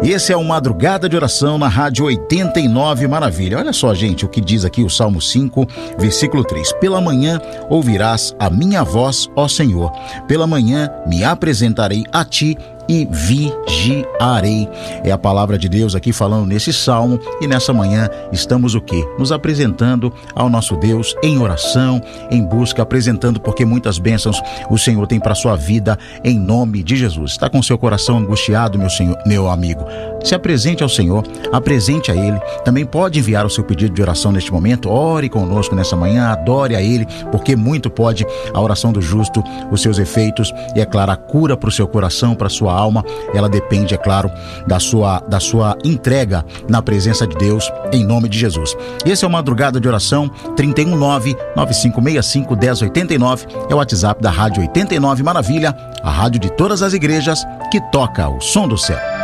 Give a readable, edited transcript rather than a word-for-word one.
Esse é o Madrugada de Oração na Rádio 89 Maravilha. Olha só, gente, o que diz aqui o Salmo 5, versículo 3. Pela manhã ouvirás a minha voz, ó Senhor. Pela manhã me apresentarei a ti e vigiarei. É a palavra de Deus aqui falando nesse salmo, e nessa manhã estamos o quê? Nos apresentando ao nosso Deus em oração, em busca, apresentando porque muitas bênçãos o Senhor tem para sua vida em nome de Jesus. Está com seu coração angustiado, meu amigo? Se apresente ao Senhor, apresente a Ele. Também pode enviar o seu pedido de oração neste momento. Ore conosco nessa manhã, adore a Ele, porque muito pode a oração do justo, os seus efeitos e, é claro, a cura para o seu coração, para a sua alma. Ela depende, é claro, da sua entrega na presença de Deus, em nome de Jesus. Esse é o Madrugada de Oração. 319-9565-1089 é o WhatsApp da Rádio 89 Maravilha, a rádio de todas as igrejas que toca o som do céu.